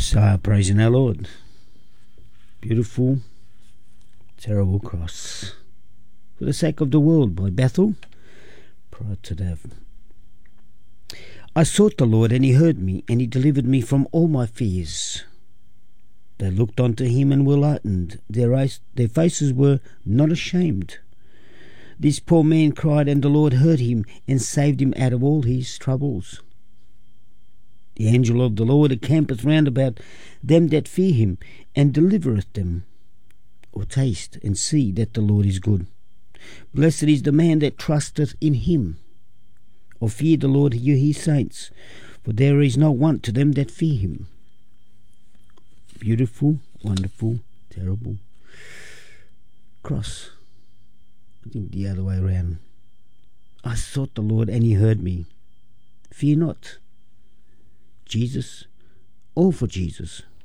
Praising our Lord. Beautiful, terrible cross. For the sake of the world by Bethel. Prior to that. I sought the Lord, and he heard me, and he delivered me from all my fears. They looked unto him and were lightened. Their faces were not ashamed. This poor man cried, and the Lord heard him and saved him out of all his troubles. The angel of the Lord encampeth round about them that fear him, and delivereth them. Or taste and see that the Lord is good. Blessed is the man that trusteth in him. Or fear the Lord, you his saints, for there is no want to them that fear him. Beautiful, wonderful, terrible cross. I think the other way around. I sought the Lord, and he heard me. Fear not. Jesus, all for Jesus.